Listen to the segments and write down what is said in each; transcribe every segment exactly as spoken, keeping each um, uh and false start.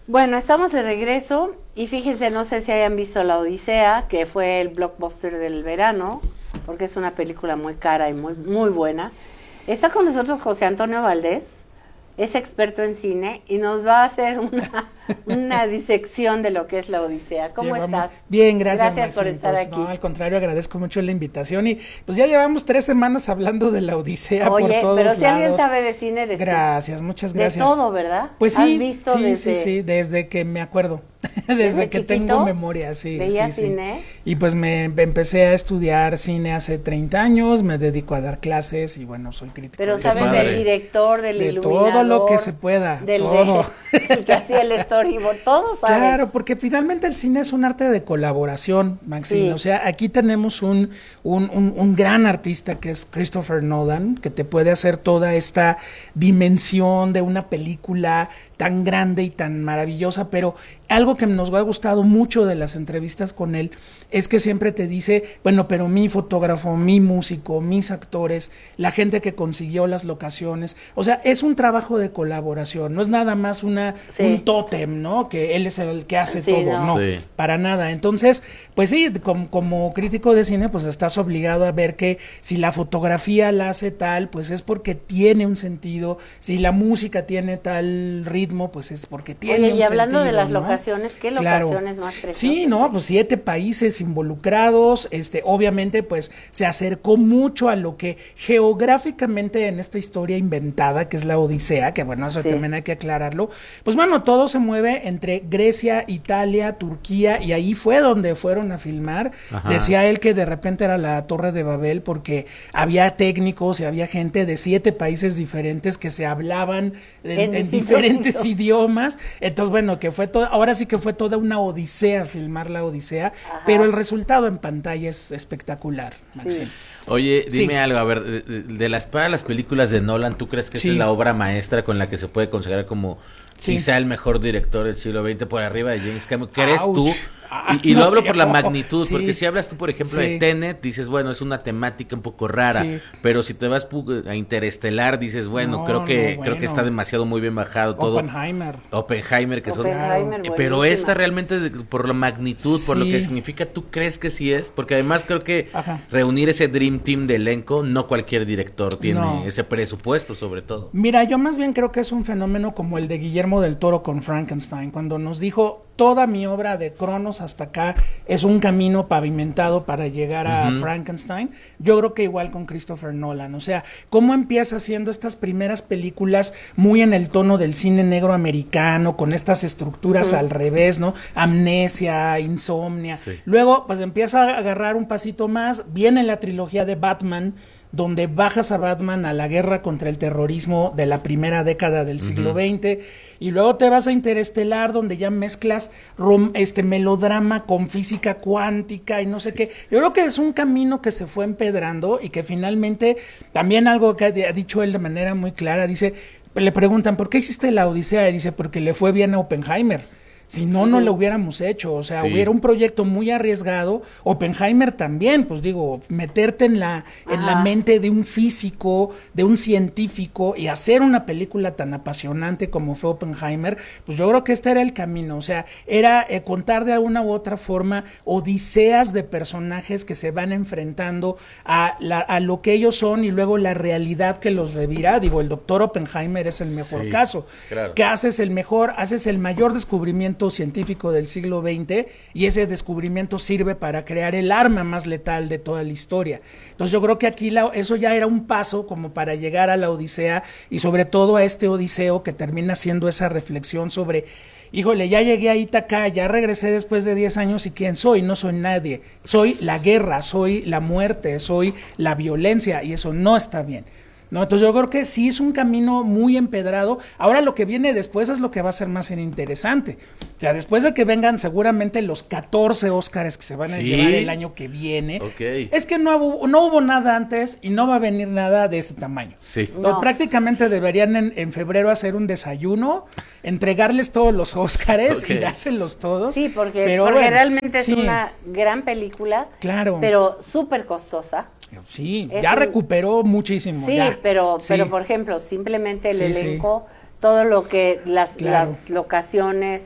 Bueno, estamos de regreso y fíjense, no sé si hayan visto La Odisea, que fue el blockbuster del verano, porque es una película muy cara y muy, muy buena. Está con nosotros José Antonio Valdés, es experto en cine y nos va a hacer una, una disección de lo que es La Odisea. ¿Cómo Llevamos, estás? Bien, gracias, Gracias Maxine, por estar pues, aquí. No, al contrario, agradezco mucho la invitación y pues ya llevamos tres semanas hablando de La Odisea. Oye, por todos pero si lados. alguien sabe de cine, eres tú. Gracias, muchas gracias. De todo, ¿verdad? Pues sí, ¿Has visto sí, desde... sí, sí, desde que me acuerdo, desde, ¿Desde que chiquito? tengo memoria, sí, ¿Veías sí, sí. cine? Y pues me empecé a estudiar cine hace treinta años, me dedico a dar clases y bueno, soy crítico. Pero de sabes cine. del director, del De iluminador, todo lo que se pueda, del todo. De, el que hacía el storyboard, todo sabe. Claro, porque finalmente el cine es un arte de colaboración, Maxine. Sí. O sea, aquí tenemos un, un, un, un gran artista que es Christopher Nolan, que te puede hacer toda esta dimensión de una película tan grande y tan maravillosa, pero algo que nos ha gustado mucho de las entrevistas con él es que siempre te dice, bueno, pero mi fotógrafo, mi músico, mis actores, la gente que consiguió las locaciones, o sea, es un trabajo de colaboración, no es nada más una Sí. un tótem, ¿no? Que él es el que hace Sí, todo, no. no, Sí. para nada. Entonces, pues sí, como, como crítico de cine, pues estás obligado a ver que si la fotografía la hace tal, pues es porque tiene un sentido, si la música tiene tal ritmo, pues es porque tiene Oye, un y hablando de sentido, las ¿no? locaciones, ¿qué Claro. locaciones más preciosas? Sí, no, pues siete países involucrados, este, obviamente, pues se acercó mucho a lo que geográficamente en esta historia inventada, que es la Odisea, que bueno, eso Sí. también hay que aclararlo, pues bueno, todo se mueve entre Grecia, Italia, Turquía, y ahí fue donde fueron a filmar. Ajá. Decía él que de repente era la Torre de Babel porque había técnicos y había gente de siete países diferentes que se hablaban en, En en distintos diferentes idiomas. idiomas. Entonces, bueno, que fue todo, ahora sí que fue toda una odisea filmar la Odisea, Ajá. pero el resultado en pantalla es espectacular, Maxine. Sí. Oye, dime Sí. algo, a ver, de, de- de las para las películas de Nolan, ¿tú crees que Sí. esta es la obra maestra con la que se puede considerar como Sí. quizá el mejor director del siglo veinte por arriba de James Cameron? ¿Crees Ouch. tú? Ah, Y, y lo no, hablo por la no. magnitud, Sí. porque si hablas tú, por ejemplo, Sí. de Tenet, dices, bueno, es una temática un poco rara, Sí. pero si te vas pu- a Interestelar, dices, bueno, No, creo que no, creo que bueno. está demasiado muy bien bajado todo. Oppenheimer. Oppenheimer, que son... Oppenheimer, Eh, Pero buenísima. esta realmente, de- por la magnitud, por lo Sí. que significa, ¿tú crees que sí es? Porque además creo que Ajá. reunir ese Dream Team de elenco, no cualquier director tiene No. ese presupuesto, sobre todo. Mira, yo más bien creo que es un fenómeno como el de Guillermo del Toro con Frankenstein, cuando nos dijo, toda mi obra de Cronos hasta acá es un camino pavimentado para llegar a Ujú. Frankenstein. Yo creo que igual con Christopher Nolan, o sea, cómo empieza haciendo estas primeras películas muy en el tono del cine negro americano, con estas estructuras al revés, ¿no? Amnesia, insomnia. Sí. Luego, pues empieza a agarrar un pasito más, viene la trilogía de Batman, donde bajas a Batman a la guerra contra el terrorismo de la primera década del siglo veinte, y luego te vas a Interestelar, donde ya mezclas rom- este melodrama con física cuántica y no sé qué. Yo creo que es un camino que se fue empedrando y que finalmente, también algo que ha ha dicho él de manera muy clara, dice, le preguntan, ¿por qué hiciste la Odisea? Y dice, porque le fue bien a Oppenheimer. Si no, no lo hubiéramos hecho. O sea, Sí. hubiera un proyecto muy arriesgado. Oppenheimer también, pues digo, meterte en la, en la Ajá. mente de un físico, de un científico y hacer una película tan apasionante como fue Oppenheimer, pues yo creo que este era el camino. O sea, era eh, contar de alguna u otra forma odiseas de personajes que se van enfrentando a, la, a lo que ellos son y luego la realidad que los revira. Digo, el doctor Oppenheimer es el mejor Sí, caso. claro. Que haces el mejor, haces el mayor descubrimiento científico del siglo veinte y ese descubrimiento sirve para crear el arma más letal de toda la historia. Entonces yo creo que aquí la, eso ya era un paso como para llegar a la Odisea y sobre todo a este Odiseo que termina siendo esa reflexión sobre, híjole, ya llegué a Ítaca, ya regresé después de diez años y ¿quién soy? No soy nadie. Soy la guerra, soy la muerte, soy la violencia y eso no está bien. No, entonces yo creo que sí es un camino muy empedrado. Ahora lo que viene después es lo que va a ser más interesante. O sea, después de que vengan seguramente los catorce Óscares que se van a Sí. llevar el año que viene, Ok. es que no hubo, no hubo nada antes y no va a venir nada de ese tamaño. Sí. Entonces, No. prácticamente deberían en, en febrero hacer un desayuno, entregarles todos los Óscares Ok. y dárselos todos. Sí, porque, Pero porque bueno, realmente sí, es una gran película, Claro. pero súper costosa. Sí, es ya un- recuperó muchísimo. Sí, ya. pero, Sí. pero por ejemplo, simplemente el Sí, sí. elenco, todo lo que, las, Claro. las locaciones,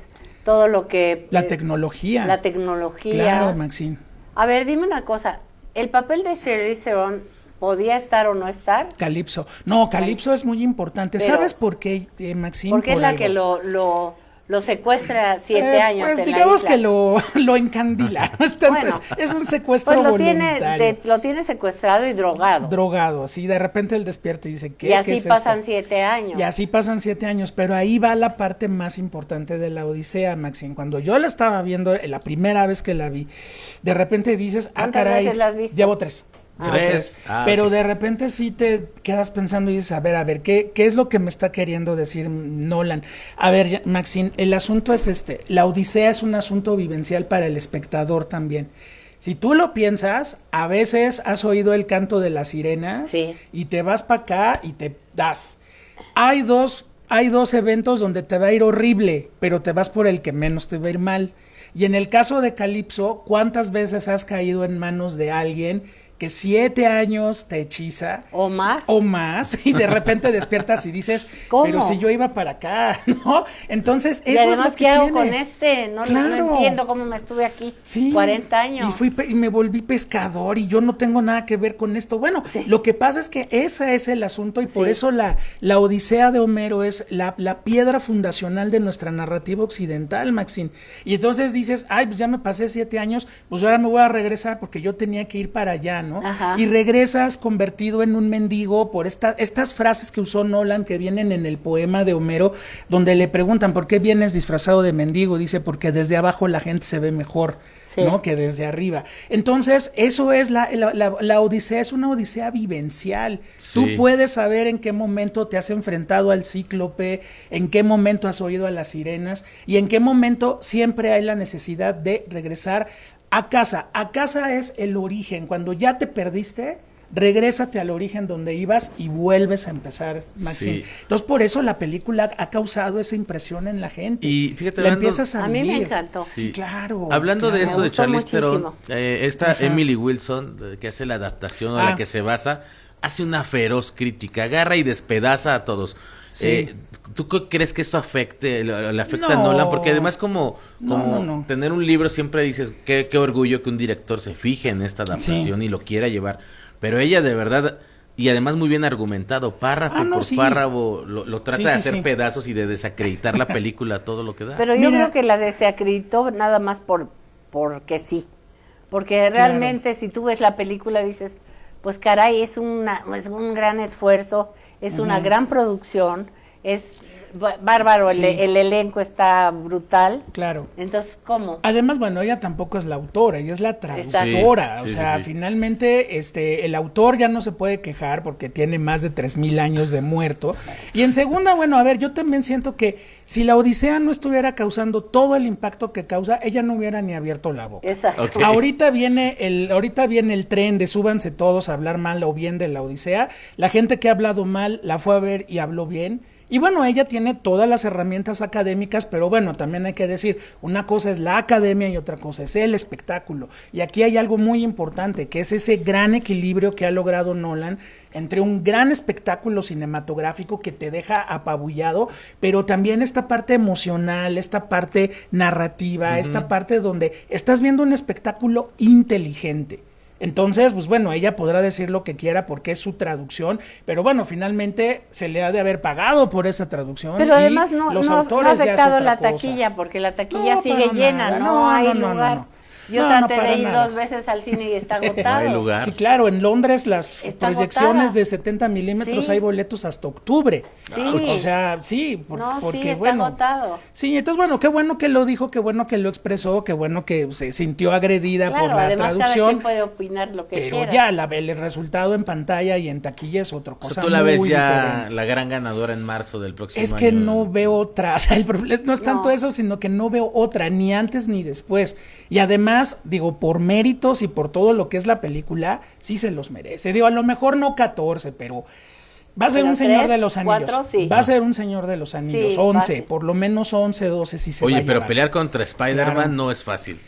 todo lo que... La eh, tecnología. La tecnología. Claro, Maxine. A ver, dime una cosa, ¿el papel de Charlize Theron podía estar o no estar? Calipso. No, Calipso es muy importante. Pero- ¿Sabes por qué, eh, Maxine? Porque es Por la algo. que lo, lo, lo secuestra siete Eh, años Pues en digamos la que isla. lo, lo encandila. No es, tanto, Bueno, es, es un secuestro Pues lo tiene, voluntario. de- lo tiene secuestrado y drogado. Drogado, así de repente él despierta y dice, ¿qué, y ¿qué así es pasan esto? siete años. Y así pasan siete años, pero ahí va la parte más importante de la Odisea, Maxine. Cuando yo la estaba viendo, eh, la primera vez que la vi, de repente dices, ah, ¿Cuántas caray, veces la has visto? llevo tres. Ah, Tres. Ah, Pero ok. de repente sí te quedas pensando y dices, a ver, a ver, ¿qué, qué es lo que me está queriendo decir Nolan? A ver, ya- Maxine, el asunto es este, la Odisea es un asunto vivencial para el espectador también. Si tú lo piensas, a veces has oído el canto de las sirenas Sí. y te vas para acá y te das. Hay dos, hay dos eventos donde te va a ir horrible, pero te vas por el que menos te va a ir mal. Y en el caso de Calipso, ¿cuántas veces has caído en manos de alguien que siete años te hechiza? ¿O más? O más, y de repente despiertas y dices, ¿Cómo? pero si yo iba para acá, ¿no? Entonces, Y eso además, es lo que ¿qué hago tiene. con este? No, no Claro. entiendo cómo me estuve aquí Sí, cuarenta años. Y, fui, pe- y me volví pescador y yo no tengo nada que ver con esto. Bueno, lo que pasa es que ese es el asunto y por Sí. eso la, la Odisea de Homero es la, la piedra fundacional de nuestra narrativa occidental, Maxine. Y entonces dices, ay, pues ya me pasé siete años, pues ahora me voy a regresar porque yo tenía que ir para allá, ¿no? Ajá. Y regresas convertido en un mendigo por esta, estas frases que usó Nolan que vienen en el poema de Homero, donde le preguntan, ¿por qué vienes disfrazado de mendigo? Dice, porque desde abajo la gente se ve mejor. Sí. ¿No? Que desde arriba. Entonces, eso es la, la, la, la odisea, es una odisea vivencial. Sí. Tú puedes saber en qué momento te has enfrentado al cíclope, en qué momento has oído a las sirenas y en qué momento siempre hay la necesidad de regresar a casa. A casa es el origen. Cuando ya te perdiste, regrésate al origen donde ibas y vuelves a empezar, Maxine. Sí. Entonces, por eso la película ha causado esa impresión en la gente. Y fíjate, la hablando- empiezas a A mí me vivir. encantó. Sí, claro. Hablando de claro. eso Me de gustó Charlize Theron, muchísimo. eh, esta Ajá. Emily Wilson, eh, que hace la adaptación a Ah. la que se basa, hace una feroz crítica, agarra y despedaza a todos. Sí. Eh, ¿Tú qué crees que esto afecte, le, le afecta a No. Nolan? Porque además como, No, como no, no. tener un libro siempre dices, qué, qué orgullo que un director se fije en esta adaptación Sí. y lo quiera llevar. Pero ella de verdad, y además muy bien argumentado, párrafo Ah, no, por sí. párrafo, lo, lo trata Sí, de sí, hacer sí. pedazos y de desacreditar la película, todo lo que da. Pero yo Mira. creo que la desacreditó nada más por porque sí. Porque realmente si tú ves la película dices, pues caray, es, una, es un gran esfuerzo, es una gran producción, es b- bárbaro, el, Sí. el elenco está brutal. Claro. Entonces, ¿cómo? Además, bueno, ella tampoco es la autora, ella es la traductora. Sí, o sí, sea, sí, sí. finalmente, este, el autor ya no se puede quejar porque tiene más de tres mil años de muerto. Y en segunda, bueno, a ver, yo también siento que si la Odisea no estuviera causando todo el impacto que causa, ella no hubiera ni abierto la boca. Exacto. Ok. Ahorita viene el, ahorita viene el tren de súbanse todos a hablar mal o bien de la Odisea. La gente que ha hablado mal la fue a ver y habló bien. Y bueno, ella tiene todas las herramientas académicas, pero bueno, también hay que decir, una cosa es la academia y otra cosa es el espectáculo. Y aquí hay algo muy importante, que es ese gran equilibrio que ha logrado Nolan entre un gran espectáculo cinematográfico que te deja apabullado, pero también esta parte emocional, esta parte narrativa, esta parte donde estás viendo un espectáculo inteligente. Entonces, pues bueno, ella podrá decir lo que quiera porque es su traducción, pero bueno, finalmente se le ha de haber pagado por esa traducción. Pero y además no, los no, no ha autores ya es afectado otra la cosa. taquilla, porque la taquilla No, sigue para llena, nada. no, No, hay no, no, no, lugar. no. Yo No, no, traté para de ir nada. dos veces al cine y está agotado. No hay lugar. Sí, claro, en Londres las Está proyecciones agotada. de setenta milímetros Sí. hay boletos hasta octubre. Sí. O sea, sí, por- No, porque sí, está bueno. agotado. Sí, entonces bueno, qué bueno que lo dijo, qué bueno que lo expresó, qué bueno que se sintió agredida Claro, por la además cada traducción. quien puede opinar lo que Pero quiera. ya la, el resultado en pantalla y en taquilla es otra O cosa. sea, tú la ves muy ya diferente. la gran ganadora en marzo del próximo Es año. que no veo otra, o sea, el problema no es tanto No. eso, sino que no veo otra, ni antes ni después. Y además, digo, por méritos y por todo lo que es la película, sí se los merece. Digo, a lo mejor no catorce, pero va a ser Pero un señor tres, de los anillos. cuatro, sí. Va a ser un señor de los anillos, Sí, once, fácil. por lo menos once, doce sí se va Oye, a pero llevar. pelear contra Spider-Man Claro. no es fácil.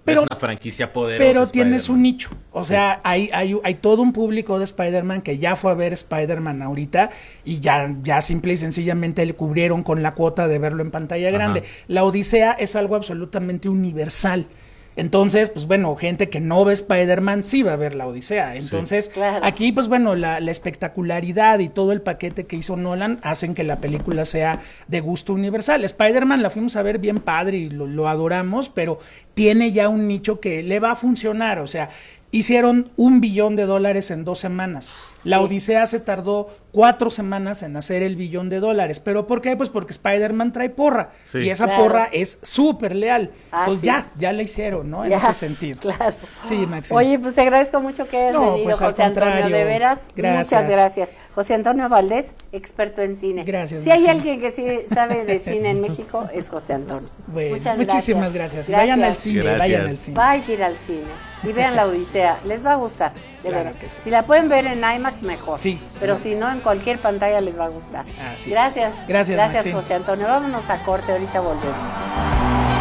Pero, es una franquicia poderosa. pero tienes Spider-Man. un nicho. O Sí. sea, hay, hay, hay todo un público de Spider-Man que ya fue a ver Spider-Man ahorita y ya, ya simple y sencillamente le cubrieron con la cuota de verlo en pantalla grande. Ajá. La Odisea es algo absolutamente universal. Entonces, pues bueno, gente que no ve Spider-Man sí va a ver la Odisea. Entonces, Sí, claro. aquí, pues bueno, la, la espectacularidad y todo el paquete que hizo Nolan hacen que la película sea de gusto universal. Spider-Man la fuimos a ver bien padre y lo, lo adoramos, pero tiene ya un nicho que le va a funcionar. O sea, hicieron un billón de dólares en dos semanas. La Sí. Odisea se tardó cuatro semanas en hacer el billón de dólares. ¿Pero por qué? Pues porque Spider-Man trae porra. Sí. Y esa Claro. porra es súper leal. Ah, pues sí. ya, ya la hicieron, ¿no? En Ya, ese sentido. Claro. Sí, Maxi. Oye, pues te agradezco mucho que hayas No, venido, pues, al José Antonio, contrario. de veras. Gracias. Muchas gracias. José Antonio Valdés, experto en cine. Gracias, Si hay Maxi. alguien que sí sabe de cine en México, es José Antonio. Bueno, Muchas muchísimas gracias. Vayan al cine, Gracias. vayan al cine. Vayan a ir al cine y vean la Odisea, les va a gustar, de Claro veras. que sí. Si la pueden ver en IMAX, mejor. Sí. Pero si no, en cualquier pantalla les va a gustar. Así es. Gracias. Gracias, Gracias, Maxi. José Antonio. Vámonos a corte, ahorita volvemos.